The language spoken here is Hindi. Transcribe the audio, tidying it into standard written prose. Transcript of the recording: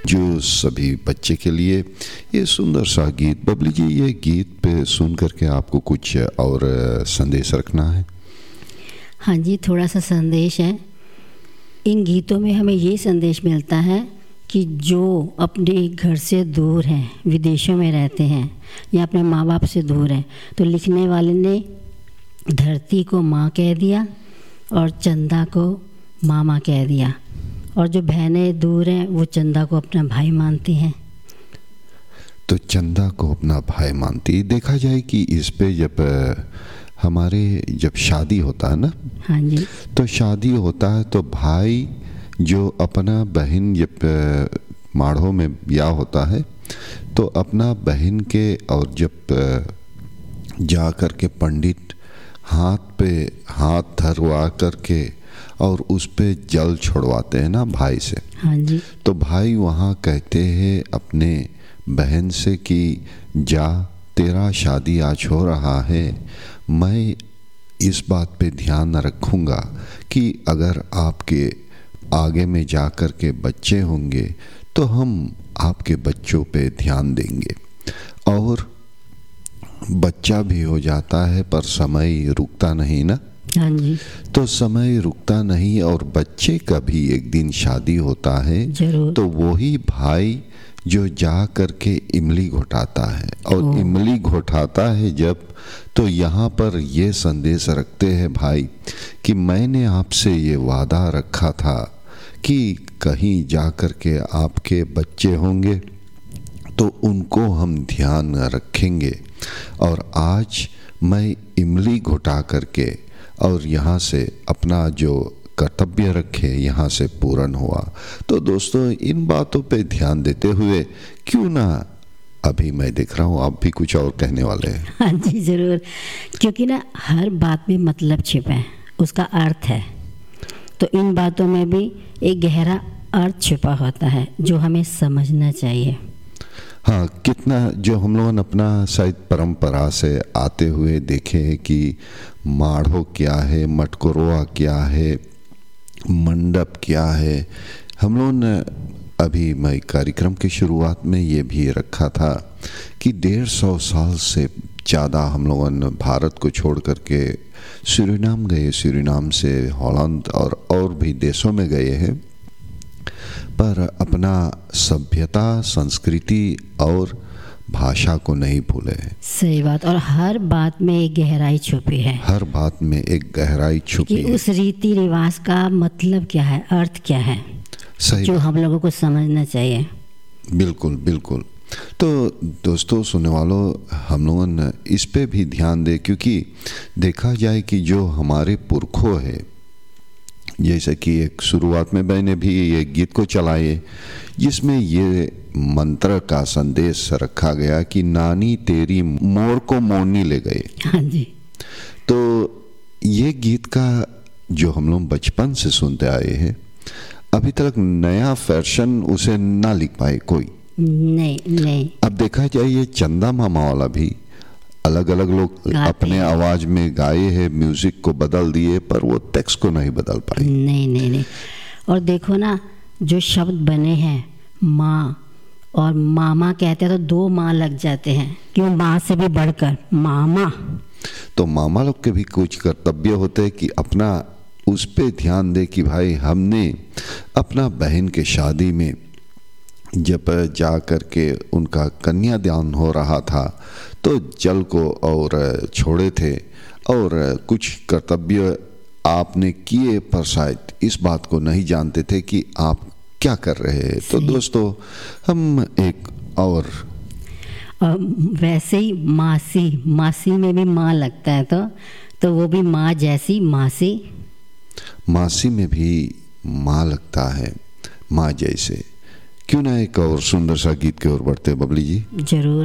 जो सभी बच्चे के लिए ये सुंदर सा गीत। बबली जी, ये गीत पे सुन करके आपको कुछ और संदेश रखना है? हाँ जी, थोड़ा सा संदेश है। इन गीतों में हमें ये संदेश मिलता है कि जो अपने घर से दूर हैं, विदेशों में रहते हैं या अपने माँ बाप से दूर हैं, तो लिखने वाले ने धरती को माँ कह दिया और चंदा को मामा कह दिया, और जो बहनें दूर हैं वो चंदा को अपना भाई मानती हैं। तो चंदा को अपना भाई मानती। देखा जाए कि इस पे जब शादी होता है ना, हाँ जी, तो शादी होता है तो भाई जो अपना बहन जब माड़ों में ब्याह होता है तो अपना बहन के, और जब जा कर के पंडित हाथ पे हाथ धरवा करके और उस पे जल छोड़वाते हैं ना भाई से, हाँ जी, तो भाई वहाँ कहते हैं अपने बहन से कि जा, तेरा शादी आज हो रहा है, मैं इस बात पे ध्यान रखूँगा कि अगर आपके आगे में जा कर के बच्चे होंगे तो हम आपके बच्चों पे ध्यान देंगे। और बच्चा भी हो जाता है पर समय रुकता नहीं ना, हाँ जी, तो समय रुकता नहीं और बच्चे का भी एक दिन शादी होता है। जरूर। तो वही भाई जो जा करके इमली घोटाता है, और इमली घोटाता है जब, तो यहाँ पर ये संदेश रखते हैं भाई कि मैंने आपसे ये वादा रखा था कि कहीं जा कर के आपके बच्चे होंगे तो उनको हम ध्यान रखेंगे, और आज मैं इमली घोटा करके और यहाँ से अपना जो कर्तव्य रखे यहाँ से पूर्ण हुआ। तो दोस्तों, इन बातों पे ध्यान देते हुए क्यों ना, अभी मैं देख रहा हूँ आप भी कुछ और कहने वाले हैं। हाँ जी, ज़रूर, क्योंकि ना हर बात में मतलब छिपा है, उसका अर्थ है। तो इन बातों में भी एक गहरा अर्थ छिपा होता है जो हमें समझना चाहिए। हाँ, कितना जो हम लोगों ने अपना शायद परंपरा से आते हुए देखे हैं कि माढ़ो क्या है, मटकोरवा क्या है, मंडप क्या है। हम लोगों ने अभी मैं कार्यक्रम की शुरुआत में ये भी रखा था कि 150 साल से ज़्यादा हम लोगों ने भारत को छोड़ करके सूरीनाम गए, सूरीनाम से हॉलैंड और भी देशों में गए हैं, पर अपना सभ्यता, संस्कृति और भाषा को नहीं भूले हैं। सही बात, और हर बात में एक गहराई छुपी है। हर बात में एक गहराई छुपी कि है। उस रीति रिवाज का मतलब क्या है, अर्थ क्या है, सही, जो हम लोगों को समझना चाहिए। बिल्कुल बिल्कुल। तो दोस्तों, सुनने वालों, हम लोगों ने इस पे भी ध्यान दे, क्योंकि देखा जाए कि जो हमारे पुरखों है, जैसे कि एक शुरुआत में मैंने भी ये गीत को चलाए जिसमें ये मंत्र का संदेश रखा गया कि नानी तेरी मोर को मोरनी ले गए। हाँ जी, तो ये गीत का जो हम लोग बचपन से सुनते आए हैं, अभी तक नया फैशन उसे ना लिख पाए कोई। नहीं। अब देखा जाए ये चंदा मामा वाला भी अलग अलग लोग अपने आवाज में गाए हैं, म्यूजिक को बदल दिए, पर वो टेक्स्ट को नहीं बदल पाए। नहीं। और देखो ना, जो शब्द बने हैं माँ और मामा कहते हैं तो 2 माँ लग जाते हैं, क्यों, माँ से भी बढ़कर मामा। तो मामा लोग के भी कुछ कर्तव्य होते हैं कि अपना उस पे ध्यान दे कि भाई हमने अपना बहन के शादी में जब जा कर के उनका कन्यादान हो रहा था तो जल को और छोड़े थे, और कुछ कर्तव्य आपने किए, पर शायद इस बात को नहीं जानते थे कि आप क्या कर रहे हैं। तो दोस्तों, हम एक और वैसे ही मासी में भी माँ लगता है, तो वो भी माँ जैसी मासी में भी माँ लगता है, माँ जैसे। क्यों ना एक और सुंदर सा गीत की ओर बढ़ते बबली जी। जरूर।